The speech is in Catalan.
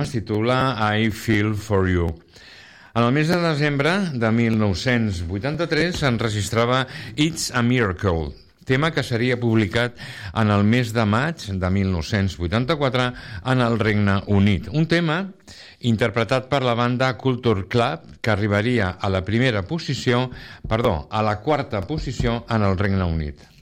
es titula I Feel For You. En el mes de desembre de 1983 s'enregistrava It's a Miracle, tema que seria publicat en el mes de maig de 1984 en el Regne Unit. Un tema interpretat per la banda Culture Club que arribaria a la quarta posició en el Regne Unit.